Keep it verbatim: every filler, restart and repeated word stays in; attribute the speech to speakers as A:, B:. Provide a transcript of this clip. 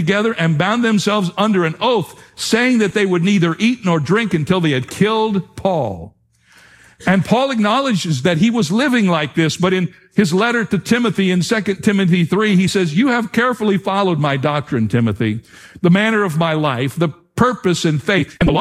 A: together and bound themselves under an oath, saying that they would neither eat nor drink until they had killed Paul. And Paul acknowledges that he was living like this, but in his letter to Timothy in Second Timothy three, he says, you have carefully followed my doctrine, Timothy, the manner of my life, the purpose and faith, and the